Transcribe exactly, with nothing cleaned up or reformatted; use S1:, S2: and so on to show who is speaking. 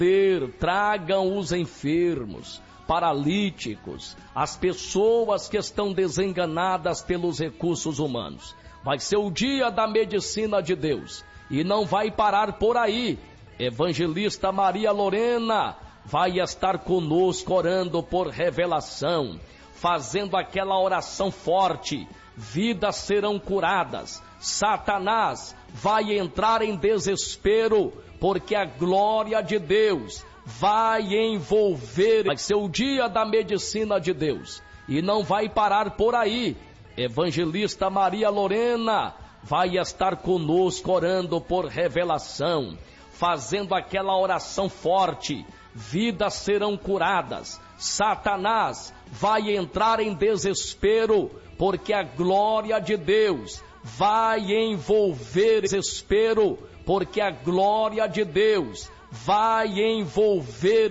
S1: Tragam os enfermos, paralíticos, as pessoas que estão desenganadas pelos recursos humanos. Vai ser o dia da medicina de Deus e não vai parar por aí. Evangelista Maria Lorena vai estar conosco orando por revelação, fazendo aquela oração forte. Vidas serão curadas. Satanás vai entrar em desespero, porque a glória de Deus vai envolver. Vai ser o dia da medicina de Deus e não vai parar por aí. Evangelista Maria Lorena vai estar conosco orando por revelação, fazendo aquela oração forte. Vidas serão curadas. Satanás vai entrar em desespero, porque a glória de Deus vai envolver desespero, porque a glória de Deus vai envolver